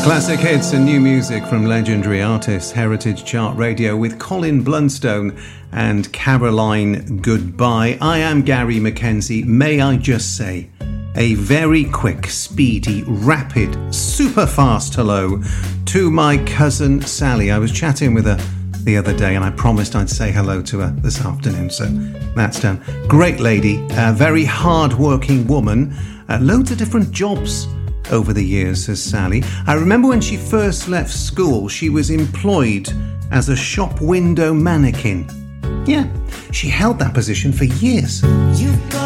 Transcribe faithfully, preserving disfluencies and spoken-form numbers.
Classic hits and new music from legendary artists, Heritage Chart Radio with Colin Blunstone and Caroline Goodbye. I am Gary Mackenzie. May I just say a very quick, speedy, rapid, super fast hello to my cousin Sally. I was chatting with her the other day and I promised I'd say hello to her this afternoon, so that's done. Great lady, a very hard-working woman, uh, loads of different jobs over the years, says Sally. I remember when she first left school, she was employed as a shop window mannequin. Yeah, she held that position for years. You've got